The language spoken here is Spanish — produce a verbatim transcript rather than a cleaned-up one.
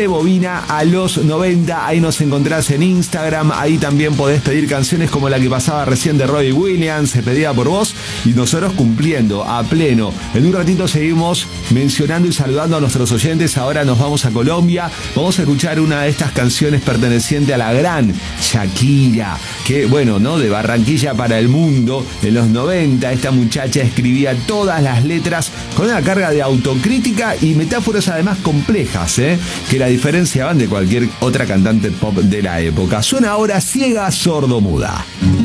rebobina a los noventa. Ahí nos encontrás en Instagram. Ahí también podés pedir canciones como la que pasaba recién de Robbie Williams, pedida por vos, y nosotros cumpliendo a pleno. En un ratito seguimos mencionando y saludando a nuestros oyentes. Ahora nos vamos a Colombia. Vamos a escuchar una de estas canciones perteneciente a la gran Shakira, que bueno, ¿no? De Barranquilla para el mundo. En los noventa esta muchacha escribía todas las letras con una carga de autocrítica y metáforas además complejas, ¿eh? Que la diferenciaban de cualquier otra cantante pop de la época. Suena ahora Ciega Sordomuda.